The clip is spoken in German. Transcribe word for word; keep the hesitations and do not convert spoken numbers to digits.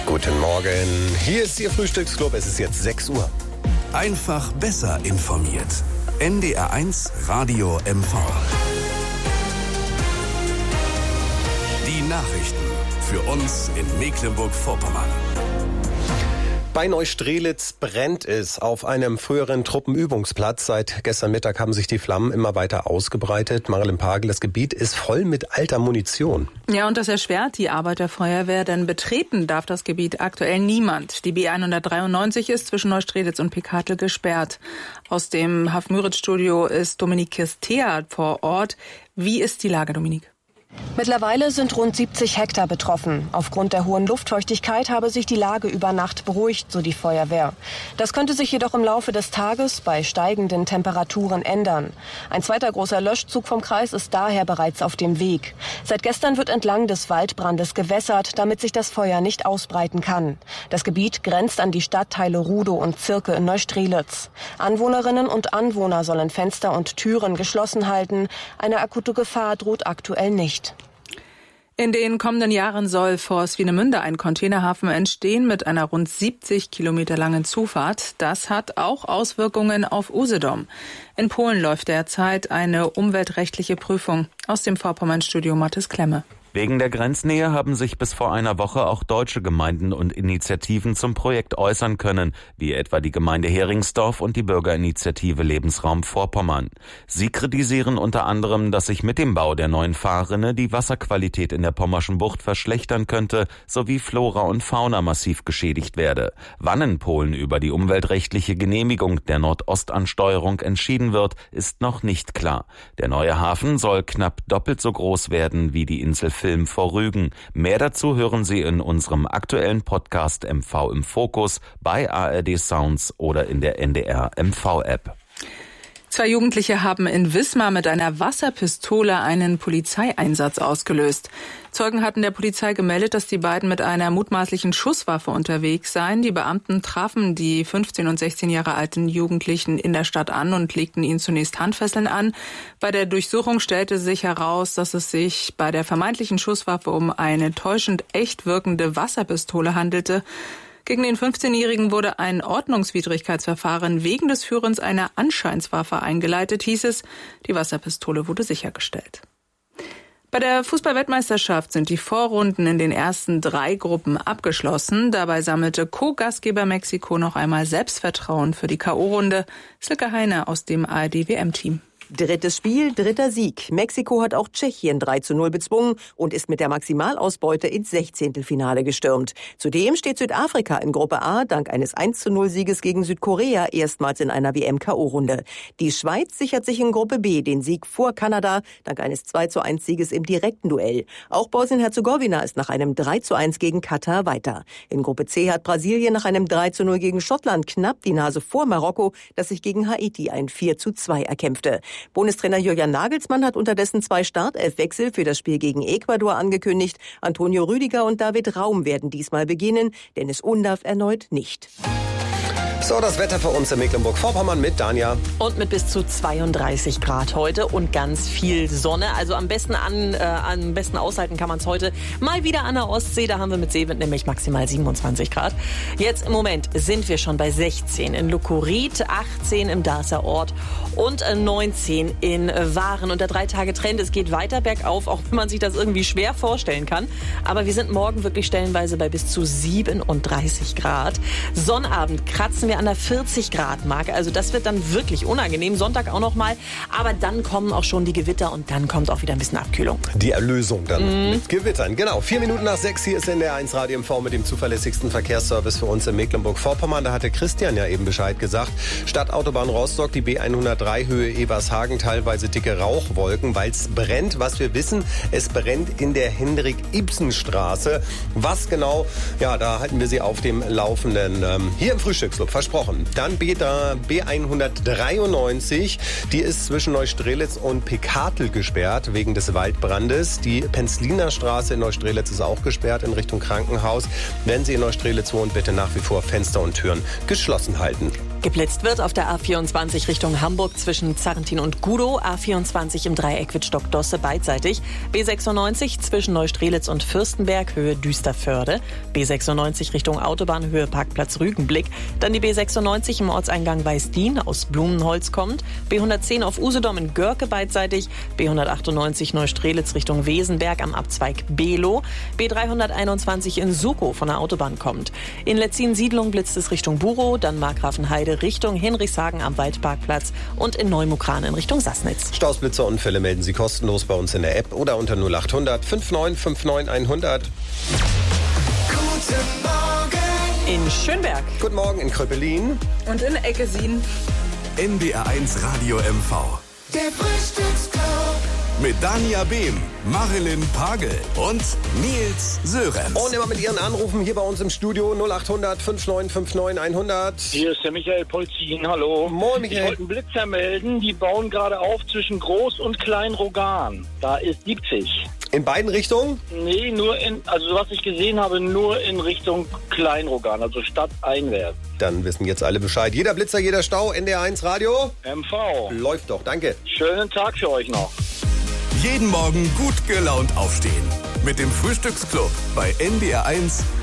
Guten Morgen, hier ist Ihr Frühstücksclub, es ist jetzt sechs Uhr. Einfach besser informiert. N D R eins Radio M V. Die Nachrichten für uns in Mecklenburg-Vorpommern. Bei Neustrelitz brennt es auf einem früheren Truppenübungsplatz. Seit gestern Mittag haben sich die Flammen immer weiter ausgebreitet. Marilyn Pagel, das Gebiet ist voll mit alter Munition. Ja, und das erschwert die Arbeit der Feuerwehr, denn betreten darf das Gebiet aktuell niemand. Die B hundertdreiundneunzig ist zwischen Neustrelitz und Picardl gesperrt. Aus dem Haff-Müritz-Studio ist Dominik Kirstea vor Ort. Wie ist die Lage, Dominik? Mittlerweile sind rund siebzig Hektar betroffen. Aufgrund der hohen Luftfeuchtigkeit habe sich die Lage über Nacht beruhigt, so die Feuerwehr. Das könnte sich jedoch im Laufe des Tages bei steigenden Temperaturen ändern. Ein zweiter großer Löschzug vom Kreis ist daher bereits auf dem Weg. Seit gestern wird entlang des Waldbrandes gewässert, damit sich das Feuer nicht ausbreiten kann. Das Gebiet grenzt an die Stadtteile Rudow und Zirke in Neustrelitz. Anwohnerinnen und Anwohner sollen Fenster und Türen geschlossen halten. Eine akute Gefahr droht aktuell nicht. In den kommenden Jahren soll vor Swinemünde ein Containerhafen entstehen mit einer rund siebzig Kilometer langen Zufahrt. Das hat auch Auswirkungen auf Usedom. In Polen läuft derzeit eine umweltrechtliche Prüfung. Aus dem Vorpommern-Studio Mathis Klemme. Wegen der Grenznähe haben sich bis vor einer Woche auch deutsche Gemeinden und Initiativen zum Projekt äußern können, wie etwa die Gemeinde Heringsdorf und die Bürgerinitiative Lebensraum Vorpommern. Sie kritisieren unter anderem, dass sich mit dem Bau der neuen Fahrrinne die Wasserqualität in der Pommerschen Bucht verschlechtern könnte, sowie Flora und Fauna massiv geschädigt werde. Wann in Polen über die umweltrechtliche Genehmigung der Nordostansteuerung entschieden wird, ist noch nicht klar. Der neue Hafen soll knapp doppelt so groß werden wie die Insel Film vor Rügen. Mehr dazu hören Sie in unserem aktuellen Podcast M V im Fokus, bei A R D Sounds oder in der N D R M V App. Zwei Jugendliche haben in Wismar mit einer Wasserpistole einen Polizeieinsatz ausgelöst. Zeugen hatten der Polizei gemeldet, dass die beiden mit einer mutmaßlichen Schusswaffe unterwegs seien. Die Beamten trafen die fünfzehn und sechzehn Jahre alten Jugendlichen in der Stadt an und legten ihnen zunächst Handfesseln an. Bei der Durchsuchung stellte sich heraus, dass es sich bei der vermeintlichen Schusswaffe um eine täuschend echt wirkende Wasserpistole handelte. Gegen den fünfzehnjährigen wurde ein Ordnungswidrigkeitsverfahren wegen des Führens einer Anscheinswaffe eingeleitet, hieß es. Die Wasserpistole wurde sichergestellt. Bei der Fußball-Weltmeisterschaft sind die Vorrunden in den ersten drei Gruppen abgeschlossen. Dabei sammelte Co-Gastgeber Mexiko noch einmal Selbstvertrauen für die K O-Runde. Silke Heine aus dem A R D-W M-Team. Drittes Spiel, dritter Sieg. Mexiko hat auch Tschechien drei zu null bezwungen und ist mit der Maximalausbeute ins Sechzehntelfinale gestürmt. Zudem steht Südafrika in Gruppe A dank eines eins zu null Sieges gegen Südkorea erstmals in einer W M-K O-Runde. Die Schweiz sichert sich in Gruppe B den Sieg vor Kanada dank eines zwei zu eins Sieges im direkten Duell. Auch Bosnien-Herzegowina ist nach einem drei zu eins gegen Katar weiter. In Gruppe C hat Brasilien nach einem drei zu null gegen Schottland knapp die Nase vor Marokko, das sich gegen Haiti ein vier zu zwei erkämpfte. Bundestrainer Julian Nagelsmann hat unterdessen zwei Startelfwechsel für das Spiel gegen Ecuador angekündigt. Antonio Rüdiger und David Raum werden diesmal beginnen, Dennis Undaff erneut nicht. So, das Wetter für uns in Mecklenburg-Vorpommern mit Danja. Und mit bis zu zweiunddreißig Grad heute und ganz viel Sonne. Also am besten an, äh, am besten aushalten kann man es heute mal wieder an der Ostsee. Da haben wir mit Seewind nämlich maximal siebenundzwanzig Grad. Jetzt im Moment sind wir schon bei sechzehn in Lukurit, achtzehn im Darßer Ort und neunzehn in Waren. Und der Drei-Tage-Trend, es geht weiter bergauf, auch wenn man sich das irgendwie schwer vorstellen kann. Aber wir sind morgen wirklich stellenweise bei bis zu siebenunddreißig Grad. Sonnabend kratzen wir an der vierzig Grad Marke. Also das wird dann wirklich unangenehm. Sonntag auch noch mal. Aber dann kommen auch schon die Gewitter und dann kommt auch wieder ein bisschen Abkühlung. Die Erlösung dann Mhm. mit Gewittern. Genau. Vier Minuten nach sechs. Hier ist N D R eins Radio M V mit dem zuverlässigsten Verkehrsservice für uns in Mecklenburg-Vorpommern. Da hatte Christian ja eben Bescheid gesagt. Stadtautobahn Rostock, die B hundertdrei Höhe Ebershagen, teilweise dicke Rauchwolken, weil es brennt. Was wir wissen, es brennt in der Hendrik-Ibsen-Straße. Was genau? Ja, da halten wir Sie auf dem Laufenden. Ähm, hier im Frühstücksclub. Versprochen. versprochen. Dann B hundertdreiundneunzig, die ist zwischen Neustrelitz und Pekatel gesperrt wegen des Waldbrandes. Die Penzliner Straße in Neustrelitz ist auch gesperrt in Richtung Krankenhaus. Wenn Sie in Neustrelitz wohnen, bitte nach wie vor Fenster und Türen geschlossen halten. Geblitzt wird auf der A vierundzwanzig Richtung Hamburg zwischen Zarrentin und Gudow, A vierundzwanzig im Dreieck Wittstock-Dosse beidseitig, B sechsundneunzig zwischen Neustrelitz und Fürstenberg, Höhe Düsterförde, B sechsundneunzig Richtung Autobahn, Höhe Parkplatz Rügenblick, dann die B sechsundneunzig im Ortseingang Weißdien aus Blumenholz kommt, B hundertzehn auf Usedom in Görke beidseitig, B hundertachtundneunzig Neustrelitz Richtung Wesenberg am Abzweig Below, B dreihunderteinundzwanzig in Sukow von der Autobahn kommt. In Letzin-Siedlung blitzt es Richtung Burow, dann Markgrafenheide Richtung Hinrichshagen am Waldparkplatz und in Neumukran in Richtung Sassnitz. Stausblitzerunfälle melden Sie kostenlos bei uns in der App oder unter null acht hundert neunundfünfzig neunundfünfzig hundert. Guten Morgen in Schönberg. Guten Morgen in Kröpelin. Und in Eckesin. N D R eins Radio M V. Der Frühstücksclub. Mit Dania Behm, Marilyn Pagel und Nils Sörenz. Und immer mit Ihren Anrufen hier bei uns im Studio null acht hundert neunundfünfzig neunundfünfzig hundert. Hier ist der Michael Polzin, hallo. Moin, Michael. Ich wollte einen Blitzer melden, die bauen gerade auf zwischen Groß- und Klein-Rogan. Da ist siebzig. In beiden Richtungen? Nee, nur in, also was ich gesehen habe, nur in Richtung Klein-Rogan, also stadteinwärts. Dann wissen jetzt alle Bescheid. Jeder Blitzer, jeder Stau, N D R eins Radio. M V. Läuft doch, danke. Schönen Tag für euch noch. Jeden Morgen gut gelaunt aufstehen. Mit dem Frühstücksclub bei N D R eins